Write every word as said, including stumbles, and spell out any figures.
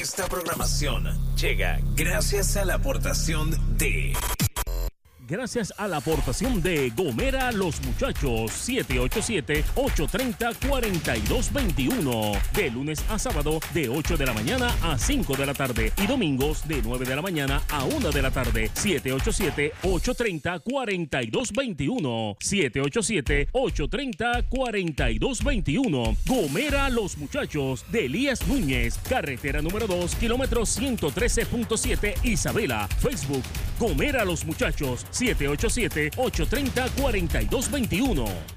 Esta programación llega gracias a la aportación de... Gracias a la aportación de Gomera Los Muchachos, siete ocho siete, ocho tres cero, cuatro dos dos uno. De lunes a sábado, de ocho de la mañana a cinco de la tarde. Y domingos, de nueve de la mañana a una de la tarde. siete ocho siete, ocho tres cero, cuatro dos dos uno. siete ocho siete, ocho tres cero, cuatro dos dos uno. Gomera Los Muchachos, de Elías Núñez. Carretera número dos, kilómetro ciento trece punto siete, Isabela. Facebook, Gomera Los Muchachos, siete ocho siete, ocho tres cero, cuatro dos dos uno.